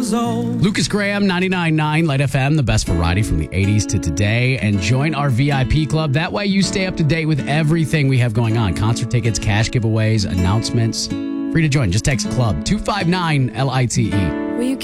years old. Lucas Graham, 99.9 Light FM, the best variety from the 80s to today. And join our VIP club. That way you stay up to date with everything we have going on. Concert tickets, cash giveaways, announcements. Free to join. Just text CLUB 259 LITE. Will you